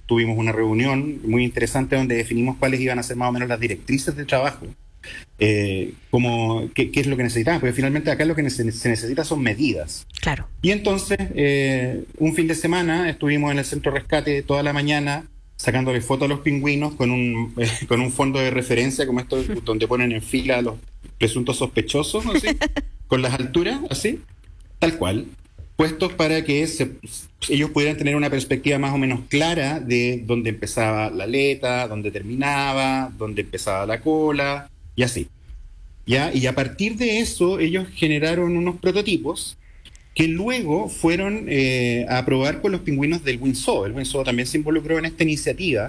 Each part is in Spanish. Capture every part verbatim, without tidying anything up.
tuvimos una reunión muy interesante donde definimos cuáles iban a ser más o menos las directrices de trabajo, eh, como qué, qué es lo que necesitamos, porque finalmente acá lo que se, se necesita son medidas. Claro. Y entonces, eh, un fin de semana estuvimos en el centro de rescate toda la mañana sacándole fotos a los pingüinos con un, eh, con un fondo de referencia como esto, donde ponen en fila a los presuntos sospechosos, así, con las alturas, así, tal cual, puestos para que se, ellos pudieran tener una perspectiva más o menos clara de dónde empezaba la aleta, dónde terminaba, dónde empezaba la cola, y así. ¿Ya? Y a partir de eso, ellos generaron unos prototipos que luego fueron eh, a probar con los pingüinos del WinSoho. El WinSoho también se involucró en esta iniciativa,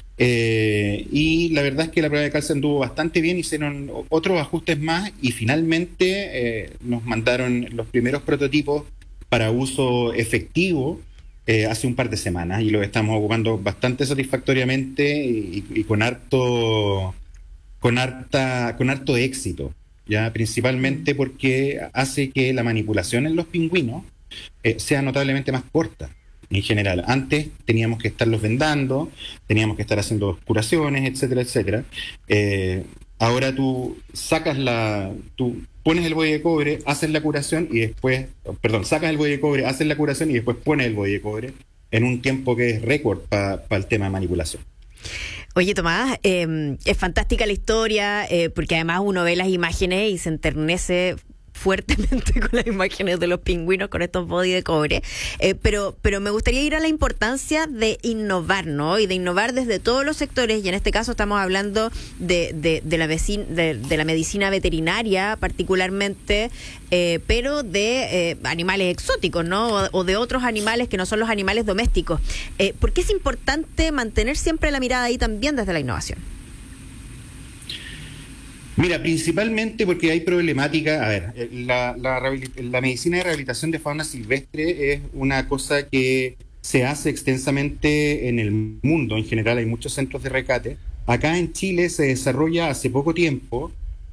eh, y la verdad es que la prueba de calce anduvo bastante bien, hicieron otros ajustes más y finalmente eh, nos mandaron los primeros prototipos para uso efectivo eh, hace un par de semanas, y lo estamos ocupando bastante satisfactoriamente y, y con harto con harta con harto éxito, ya principalmente porque hace que la manipulación en los pingüinos eh, sea notablemente más corta. En general, antes teníamos que estarlos vendando, teníamos que estar haciendo curaciones, etcétera, etcétera. Eh, ahora tú sacas la, tú pones el body de cobre, haces la curación y después, perdón, sacas el body de cobre, haces la curación y después pones el body de cobre en un tiempo que es récord para pa el tema de manipulación. Oye, Tomás, eh, es fantástica la historia, eh, porque además uno ve las imágenes y se enternece fuertemente con las imágenes de los pingüinos con estos body de cobre, eh, pero pero me gustaría ir a la importancia de innovar, ¿no? Y de innovar desde todos los sectores, y en este caso estamos hablando de, de, de, la, vecina, de, de la medicina veterinaria particularmente, eh, pero de eh, animales exóticos, ¿no? O, o de otros animales que no son los animales domésticos. Eh, ¿Por qué es importante mantener siempre la mirada ahí también desde la innovación? Mira, principalmente porque hay problemática. A ver, la, la, la medicina de rehabilitación de fauna silvestre es una cosa que se hace extensamente en el mundo. En general hay muchos centros de rescate. Acá en Chile se desarrolla hace poco tiempo,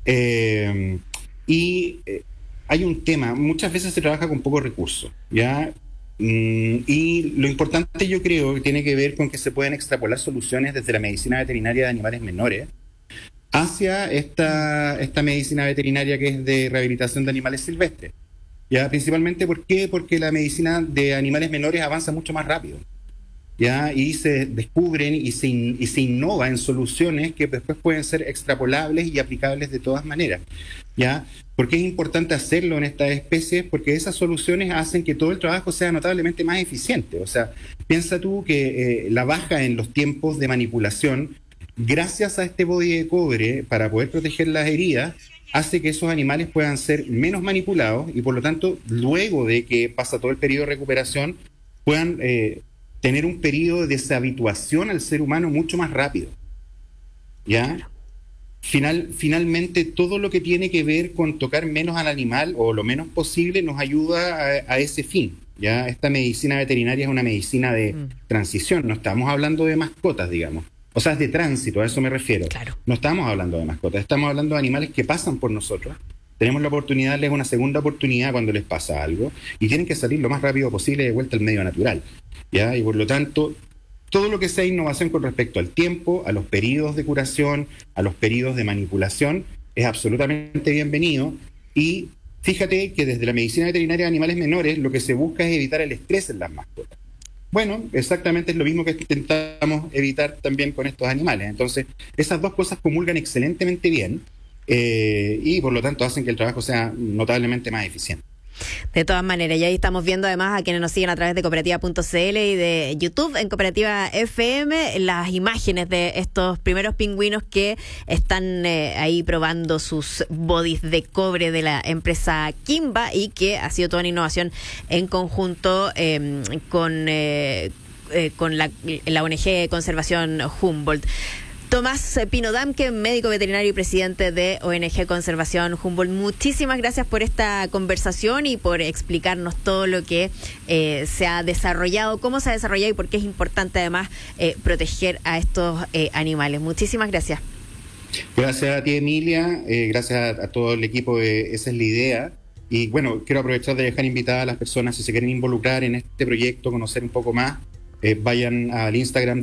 eh, y eh, hay un tema. Muchas veces se trabaja con pocos recursos, ¿ya? Mm, y lo importante, yo creo, que tiene que ver con que se pueden extrapolar soluciones desde la medicina veterinaria de animales menores hacia esta, esta medicina veterinaria que es de rehabilitación de animales silvestres. ¿Ya? Principalmente, ¿por qué? Porque la medicina de animales menores avanza mucho más rápido, ¿ya? Y se descubren y se, in, y se innova en soluciones que después pueden ser extrapolables y aplicables de todas maneras, ¿ya? ¿Por qué es importante hacerlo en estas especies? Porque esas soluciones hacen que todo el trabajo sea notablemente más eficiente. O sea, piensa tú que eh, la baja en los tiempos de manipulación, gracias a este body de cobre, para poder proteger las heridas, hace que esos animales puedan ser menos manipulados y, por lo tanto, luego de que pasa todo el periodo de recuperación, puedan eh, tener un periodo de deshabituación al ser humano mucho más rápido. ¿Ya? Final, finalmente, todo lo que tiene que ver con tocar menos al animal o lo menos posible nos ayuda a, a ese fin. ¿Ya? Esta medicina veterinaria es una medicina de mm. transición, no estamos hablando de mascotas, digamos. O sea, es de tránsito, a eso me refiero. Claro. No estamos hablando de mascotas, estamos hablando de animales que pasan por nosotros. Tenemos la oportunidad de darles una segunda oportunidad cuando les pasa algo y tienen que salir lo más rápido posible de vuelta al medio natural, ¿ya? Y por lo tanto, todo lo que sea innovación con respecto al tiempo, a los periodos de curación, a los periodos de manipulación, es absolutamente bienvenido. Y fíjate que desde la medicina veterinaria de animales menores lo que se busca es evitar el estrés en las mascotas. Bueno, exactamente es lo mismo que intentamos evitar también con estos animales. Entonces, esas dos cosas comulgan excelentemente bien, eh, y por lo tanto hacen que el trabajo sea notablemente más eficiente. De todas maneras, y ahí estamos viendo además a quienes nos siguen a través de cooperativa punto c l y de YouTube en Cooperativa F M las imágenes de estos primeros pingüinos que están eh, ahí probando sus bodies de cobre de la empresa Kimba, y que ha sido toda una innovación en conjunto eh, con, eh, eh, con la, la O N G Conservación Humboldt. Tomás Pino Damke, médico veterinario y presidente de O N G Conservación Humboldt, muchísimas gracias por esta conversación y por explicarnos todo lo que eh, se ha desarrollado, cómo se ha desarrollado y por qué es importante además eh, proteger a estos eh, animales. Muchísimas gracias. Gracias a ti, Emilia, eh, gracias a, a todo el equipo de Esa es la Idea. Y bueno, quiero aprovechar de dejar invitadas a las personas, si se quieren involucrar en este proyecto, conocer un poco más, eh, vayan al Instagram